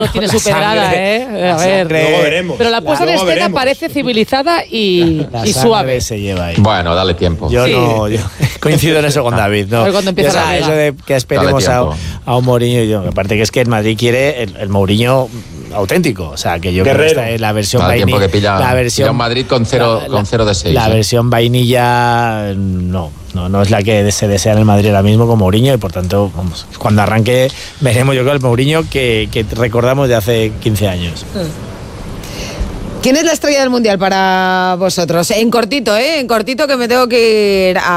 No tiene su pedrada, A ver. Luego veremos. Pero la puesta en escena parece civilizada y suave. Se lleva ahí. Bueno, dale tiempo. Yo coincido en eso con David. No. Cuando empieza la liga. Eso de que esperemos a un Mourinho, yo me parece que es que el Madrid quiere el Mourinho auténtico, o sea, que yo creo que esta es la versión vainilla. Que pilla un Madrid con 0 de 6. La versión vainilla no es la que se desea en el Madrid ahora mismo con Mourinho, y por tanto, vamos, cuando arranque veremos, yo creo, el Mourinho que recordamos de hace 15 años. ¿Quién es la estrella del Mundial para vosotros? En cortito, que me tengo que ir a